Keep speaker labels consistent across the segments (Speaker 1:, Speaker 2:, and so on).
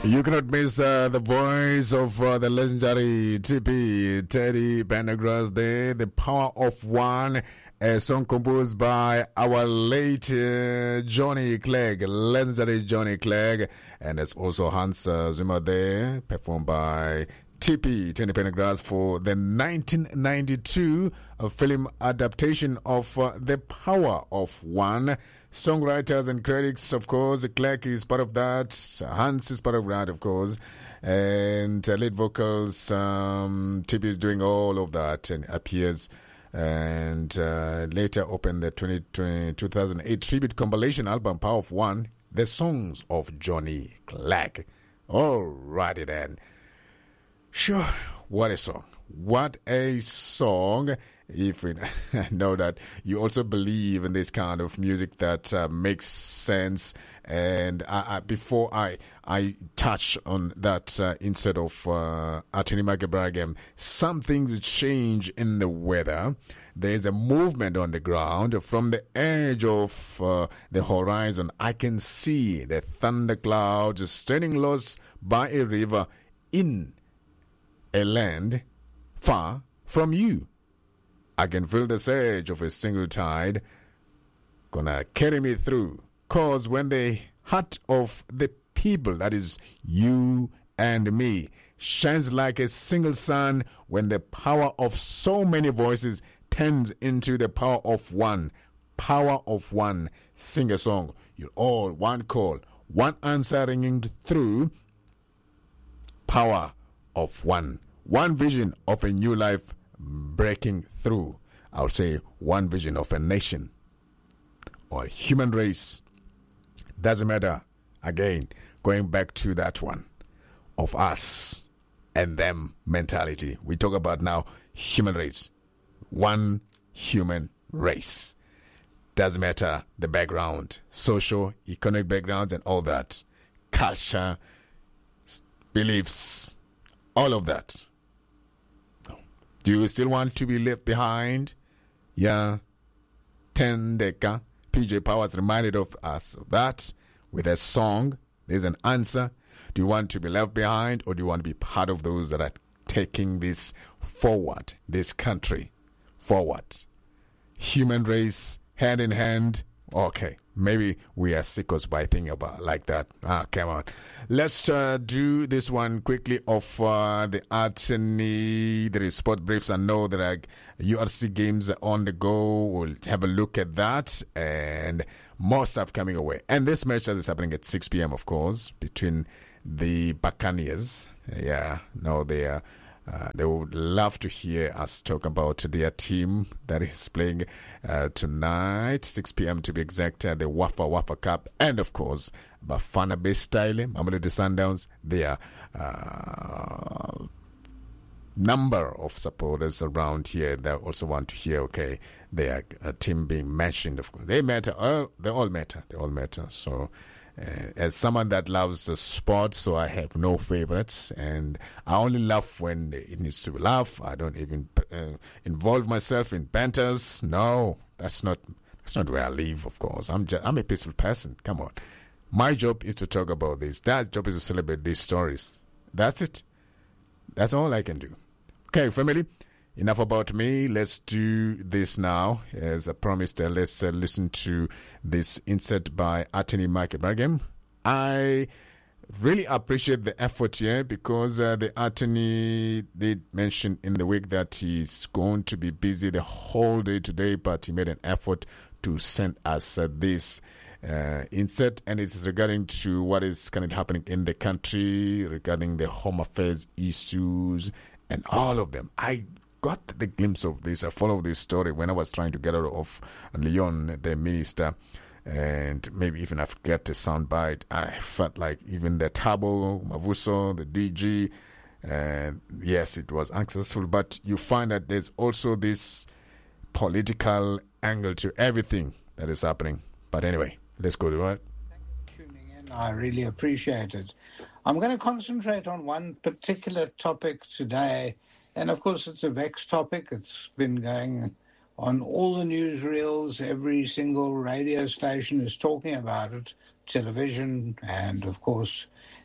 Speaker 1: You cannot miss the voice of the legendary TP, Teddy Pendergrass there. The Power of One, a song composed by our late Johnny Clegg, legendary Johnny Clegg. And there's also Hans Zimmer there, performed by TP, Teddy Pendergrass, for the 1992 film adaptation of The Power of One. Songwriters and critics, of course. Clegg is part of that. Hans is part of that, of course. And lead vocals, TP is doing all of that and appears. And later opened the 2008 tribute compilation album, Power of One, The Songs of Johnny Clegg. Alrighty then. Sure, what a song. What a song. If we know that you also believe in this kind of music that makes sense. And before I touch on that instead of Atini Magebragem, some things change in the weather. There's a movement on the ground. From the edge of the horizon, I can see the thunderclouds standing lost by a river in a land far from you. I can feel the surge of a single tide gonna carry me through. Cause when the heart of the people, that is you and me, shines like a single sun, when the power of so many voices turns into the power of one, sing a song. You're all one call, one answer ringing through. Power of one vision of a new life breaking through. I would say one vision of a nation or a human race. Doesn't matter. Again, going back to that one of us and them mentality. We talk about now human race. One human race. Doesn't matter the background, social, economic backgrounds and all that. Culture, beliefs, all of that. Do you still want to be left behind? Yeah. Tendeka. PJ Powers reminded of us of that with a song. There's an answer. Do you want to be left behind, or do you want to be part of those that are taking this forward, this country forward? Human race, hand in hand. Okay, maybe we are sickos by thinking about like that. Come on. Let's do this one quickly of the Atini. There is sport briefs. I know there are URC games on the go. We'll have a look at that and more stuff coming away. And this match is happening at 6 p.m., of course, between the Buccaneers. They would love to hear us talk about their team that is playing tonight, 6 p.m. to be exact, the Wafa Cup, and of course, Bafana Bay Style, Mamelodi Sundowns, their number of supporters around here that also want to hear, okay, their team being mentioned. Of course, they matter. They all matter. So, as someone that loves the sport, so I have no favorites, and I only laugh when it needs to laugh. I don't even involve myself in banters. No, that's not where I live. Of course, I'm a peaceful person. Come on, my job is to talk about this. That job is to celebrate these stories. That's it. That's all I can do. Okay, family. Enough about me. Let's do this now. As I promised, let's listen to this insert by Atini Magebragem. I really appreciate the effort here because the Atini did mention in the week that he's going to be busy the whole day today, but he made an effort to send us this insert, and it's regarding to what is currently happening in the country regarding the home affairs issues and all of them. I got the glimpse of this. I followed this story when I was trying to get out of Leon, the minister, and maybe even I forget the soundbite. I felt like even the Tabo, Mavuso, the DG, yes, it was unsuccessful, but you find that there's also this political angle to everything that is happening. But anyway, let's go to it.
Speaker 2: Thank you for tuning in. I really appreciate it. I'm going to concentrate on one particular topic today. And of course, it's a vexed topic. It's been going on all the newsreels. Every single radio station is talking about it, television, and of course,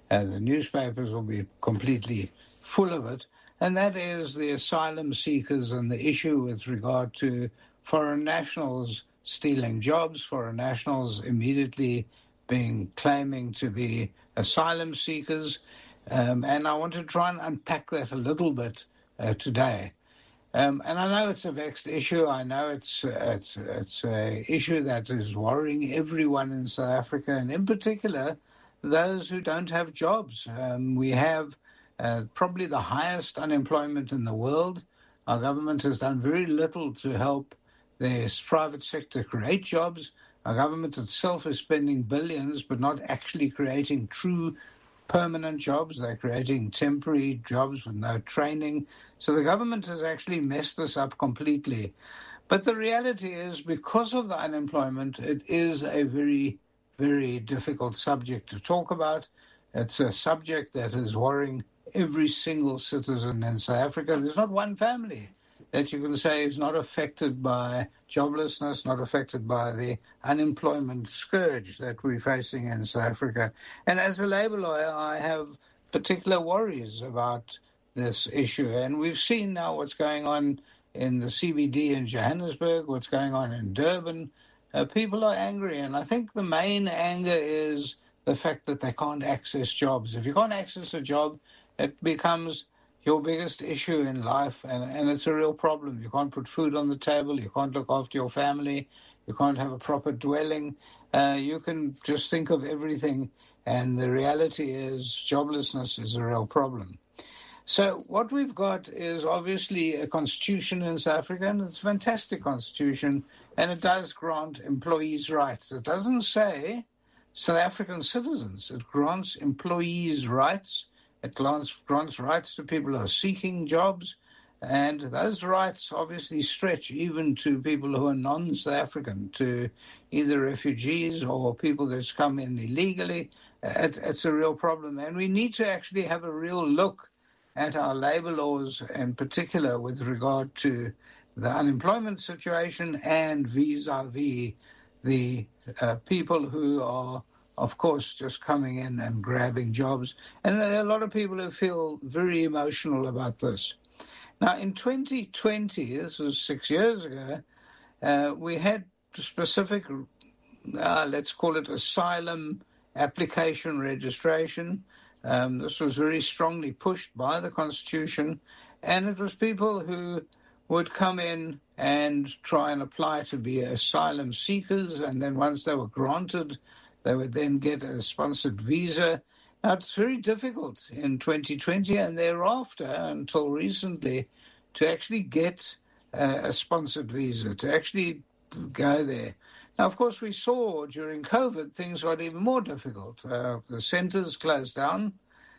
Speaker 2: The newspapers will be completely full of it, and that is the asylum seekers and the issue with regard to foreign nationals stealing jobs, foreign nationals immediately claiming to be asylum seekers. And I want to try and unpack that a little bit today. And I know it's a vexed issue. I know it's a issue that is worrying everyone in South Africa, and in particular, those who don't have jobs. We have probably the highest unemployment in the world. Our government has done very little to help the private sector create jobs. Our government itself is spending billions, but not actually creating true permanent jobs. They're creating temporary jobs with no training. So the government has actually messed this up completely. But the reality is, because of the unemployment, it is a very, very difficult subject to talk about. It's a subject that is worrying every single citizen in South Africa. There's not one family that you can say is not affected by joblessness, not affected by the unemployment scourge that we're facing in South Africa. And as a labor lawyer, I have particular worries about this issue. And we've seen now what's going on in the CBD in Johannesburg, what's going on in Durban. People are angry, and I think the main anger is the fact that they can't access jobs. If you can't access a job, it becomes your biggest issue in life, and it's a real problem. You can't put food on the table, you can't look after your family, you can't have a proper dwelling. You can just think of everything, and the reality is joblessness is a real problem. So what we've got is obviously a constitution in South Africa, and it's a fantastic constitution, and it does grant employees' rights. It doesn't say South African citizens. It grants employees' rights. It grants rights to people who are seeking jobs, and those rights obviously stretch even to people who are non-South African, to either refugees or people that's come in illegally. It's a real problem, and we need to actually have a real look at our labor laws, in particular with regard to the unemployment situation and vis-a-vis the people who are, of course, just coming in and grabbing jobs. And there are a lot of people who feel very emotional about this. Now, in 2020, this was 6 years ago, we had specific, let's call it asylum application registration. This was very strongly pushed by the Constitution, and it was people who would come in and try and apply to be asylum seekers, and then once they were granted, they would then get a sponsored visa. Now, it's very difficult in 2020 and thereafter, until recently, to actually get a sponsored visa, to actually go there. Now, of course, we saw during COVID, things got even more difficult. The centres closed down.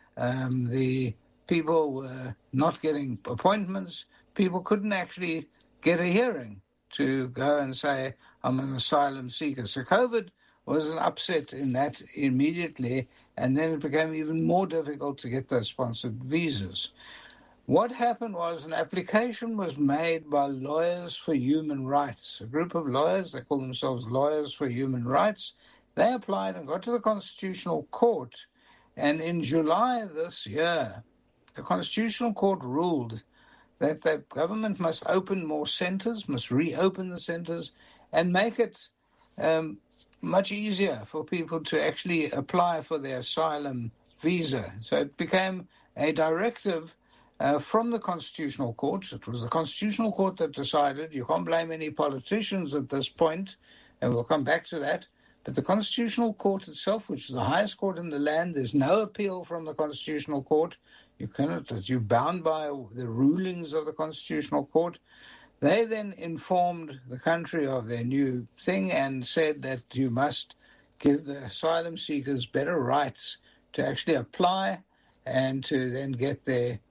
Speaker 2: The people were not getting appointments. People couldn't actually get a hearing to go and say, I'm an asylum seeker. So COVID was an upset in that immediately, and then it became even more difficult to get those sponsored visas. What happened was an application was made by Lawyers for Human Rights, a group of lawyers. They call themselves Lawyers for Human Rights. They applied and got to the Constitutional Court, and in July this year, the Constitutional Court ruled that the government must open more centres, must reopen the centres, and make it much easier for people to actually apply for their asylum visa. So it became a directive from the Constitutional Court. It was the Constitutional Court that decided. You can't blame any politicians at this point, and we'll come back to that. But the Constitutional Court itself, which is the highest court in the land, there's no appeal from the Constitutional Court. You're bound by the rulings of the Constitutional Court. They then informed the country of their new thing and said that you must give the asylum seekers better rights to actually apply and to then get their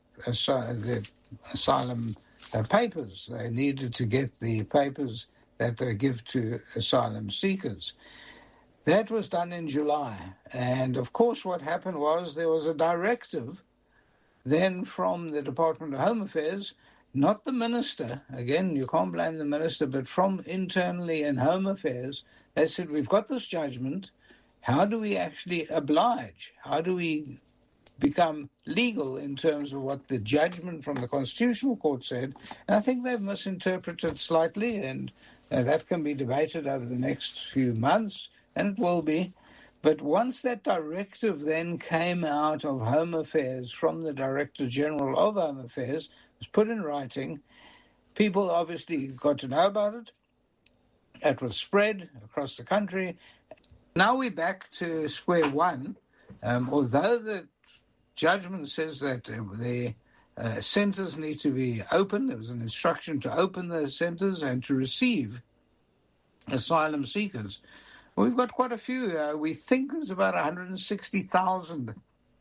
Speaker 2: asylum papers. They needed to get the papers that they give to asylum seekers. That was done in July. And of course what happened was there was a directive then from the Department of Home Affairs, not the minister, again, you can't blame the minister, but from internally in Home Affairs, they said, we've got this judgment. How do we actually oblige? How do we become legal in terms of what the judgment from the Constitutional Court said. And I think they've misinterpreted slightly, and that can be debated over the next few months, and it will be. But once that directive then came out of Home Affairs from the Director General of Home Affairs, was put in writing, people obviously got to know about it. It was spread across the country. Now we're back to square one. Although the judgment says that the centres need to be open, there was an instruction to open the centres and to receive asylum seekers. We've got quite a few. We think there's about 160,000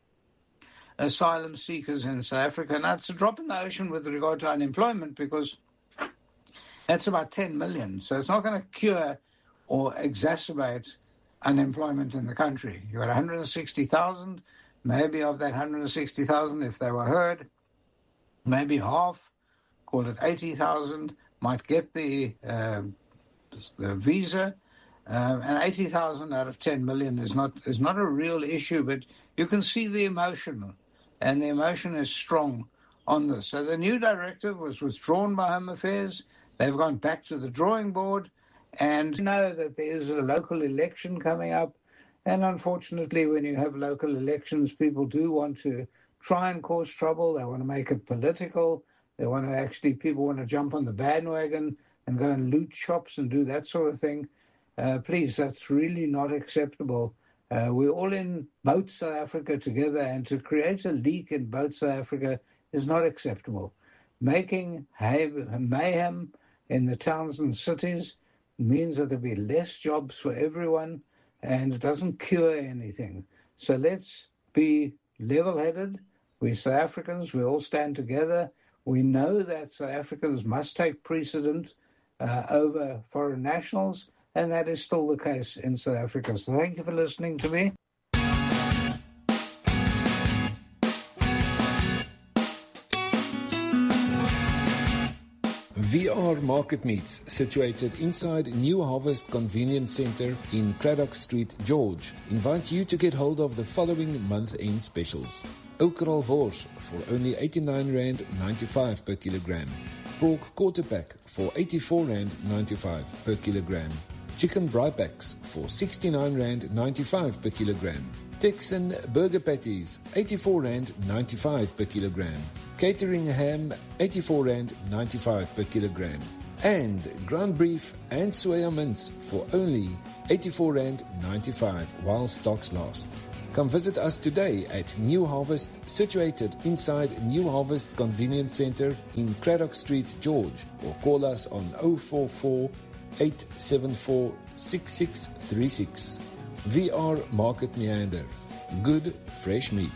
Speaker 2: asylum seekers in South Africa. Now, it's a drop in the ocean with regard to unemployment because that's about 10 million. So it's not going to cure or exacerbate unemployment in the country. You've got 160,000. Maybe of that 160,000, if they were heard, maybe half, call it 80,000, might get the visa. And 80,000 out of 10 million is not a real issue, but you can see the emotion, and the emotion is strong on this. So the new directive was withdrawn by Home Affairs. They've gone back to the drawing board, and know that there is a local election coming up. And unfortunately, when you have local elections, people do want to try and cause trouble. They want to make it political. People want to jump on the bandwagon and go and loot shops and do that sort of thing. Please, that's really not acceptable. We're all in boat South Africa together, and to create a leak in boat South Africa is not acceptable. Making mayhem in the towns and cities means that there'll be less jobs for everyone, and it doesn't cure anything. So let's be level-headed. We're South Africans. We all stand together. We know that South Africans must take precedent over foreign nationals, and that is still the case in South Africa. So thank you for listening to me.
Speaker 3: VR Market Meats, situated inside New Harvest Convenience Centre in Craddock Street, George, invites you to get hold of the following month-end specials. Okral wors for only R89.95 per kilogram. Pork quarter pack for R84.95 per kilogram. Chicken braai packs for R69.95 per kilogram. Texan burger patties, R84.95 per kilogram. Catering ham, R84.95 per kilogram. And ground beef and soya mince for only R84.95 while stocks last. Come visit us today at New Harvest, situated inside New Harvest Convenience Centre in Craddock Street, George, or call us on 044 874 6636. VR Market Meander. Good fresh meat.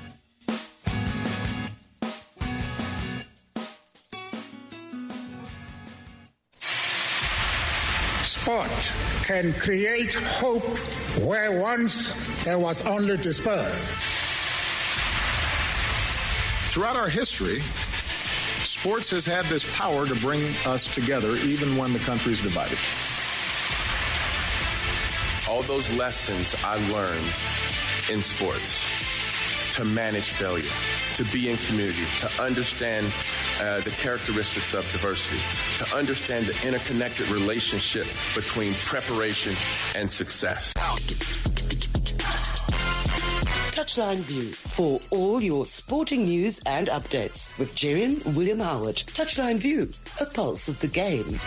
Speaker 4: Sport can create hope where once there was only despair.
Speaker 5: Throughout our history, sports has had this power to bring us together even when the country is divided.
Speaker 6: All those lessons I learned in sports, to manage failure, to be in community, to understand the characteristics of diversity, to understand the interconnected relationship between preparation and success.
Speaker 7: Touchline View for all your sporting news and updates with Jerry William Howard. Touchline View, a pulse of the game.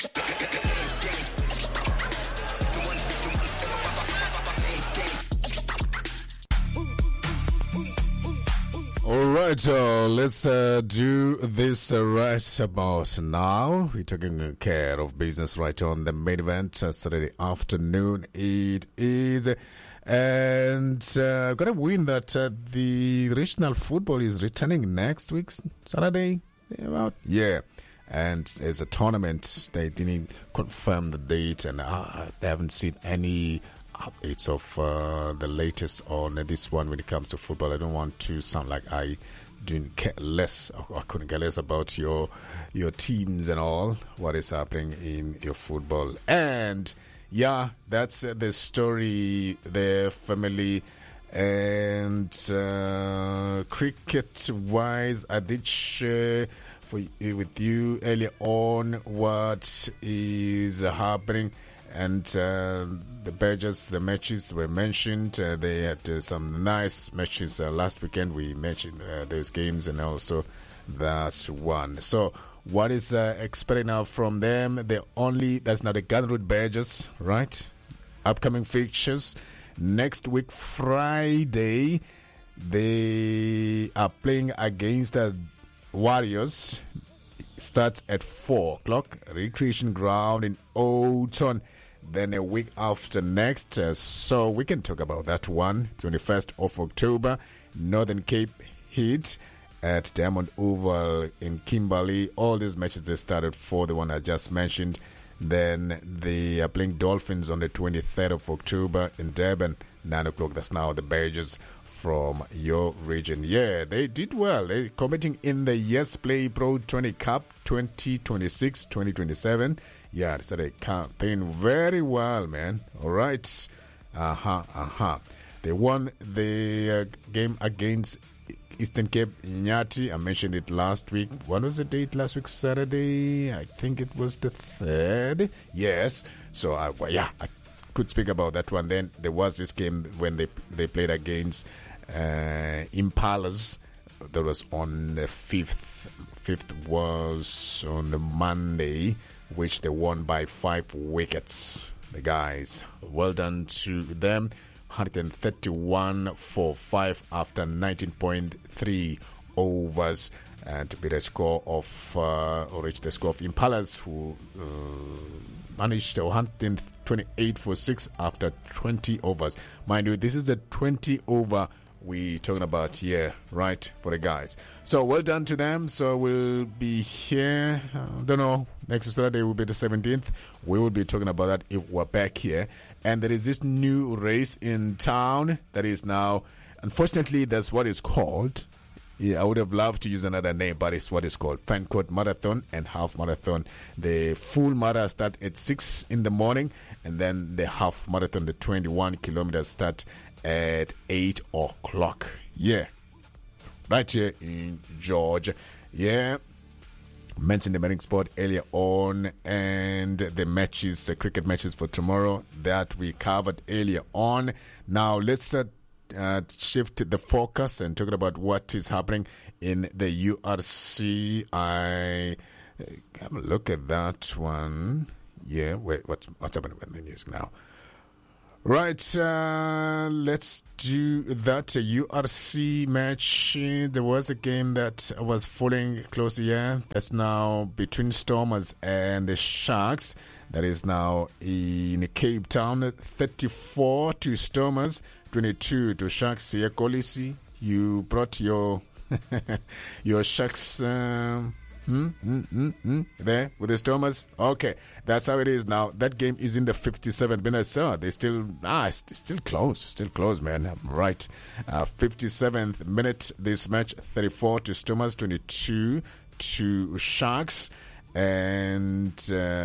Speaker 1: All right, so let's do this right about now. We're taking care of business right on the main event, Saturday afternoon. It is. And got a win that the regional football is returning next week, Saturday. Yeah. And there's a tournament. They didn't confirm the date, and they haven't seen any updates of the latest on this one when it comes to football. I don't want to sound like I didn't care less, or I couldn't care less about your teams and all, what is happening in your football. And yeah, that's the story. The family And cricket-wise, I did share with you earlier on what is happening. And the Badgers, the matches were mentioned. They had some nice matches last weekend. We mentioned those games and also that one. So what is expected now from them? That's not the Garden Route Badgers, right? Upcoming fixtures. Next week, Friday, they are playing against the Warriors. Starts at 4 o'clock. Recreation Ground in Oton. Then a week after next. So we can talk about that one. 21st of October. Northern Cape Heat at Diamond Oval in Kimberley. All these matches they started for the one I just mentioned. Then they are playing Dolphins on the 23rd of October in Durban, 9 o'clock. That's now the Badgers from your region. Yeah, they did well. They're competing in the Yes Play Pro 20 Cup 2026-2027. Yeah, so they campaign very well, man. All right. They won the game against Eastern Cape Nyati. I mentioned it last week. What was the date last week? Saturday? I think it was the 3rd. Yes. So, I could speak about that one. Then there was this game when they played against Impalas. That was on the 5th. 5th was on the Monday, which they won by 5 wickets. The guys, well done to them. 131 for 5 after 19.3 overs, and to beat the score of or reach the score of Impalas, who managed 128 for 6 after 20 overs. Mind you, this is the 20 over we're talking about here, right, for the guys. So well done to them. So we'll be here, don't know, next Saturday will be the 17th. We will be talking about that if we're back here. And there is this new race in town that is now, unfortunately, that's what it's called. Yeah, I would have loved to use another name, but it's what it's called. Fancourt Marathon and Half Marathon. The full marathon start at 6 in the morning, and then the half marathon, the 21 kilometers, start at 8 o'clock. Yeah. Right here in Georgia. Yeah. Mentioned the betting sport earlier on, and the matches, the cricket matches for tomorrow that we covered earlier on. Now let's shift the focus and talk about what is happening in the URC. I have a look at that one. Yeah, wait, what's happening with the news now? Right, let's do that. URC match. There was a game that was following closely here. That's now between Stormers and the Sharks. That is now in Cape Town. 34 to Stormers, 22 to Sharks. Here, Kolisi, you brought your your Sharks there with the Stormers. Okay, that's how it is now. That game is in the 57th minute. So they still still close, man. I'm right. 57th minute. This match, 34 to Stormers, 22 to Sharks, and